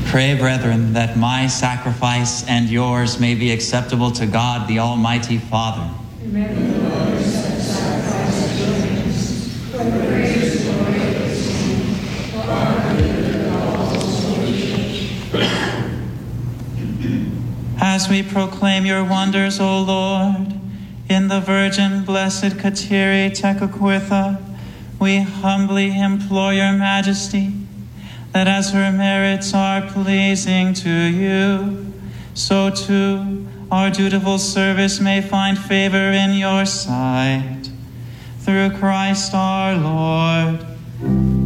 Pray, brethren, that my sacrifice and yours may be acceptable to God, the Almighty Father. Amen. The Lord accept sacrifice of your hands, for the praise and glory of his name, for our good and all his holy church. As we proclaim your wonders, O Lord, in the Virgin Blessed Kateri Tekakwitha, we humbly implore your majesty that as her merits are pleasing to you, so too our dutiful service may find favor in your sight. Through Christ our Lord.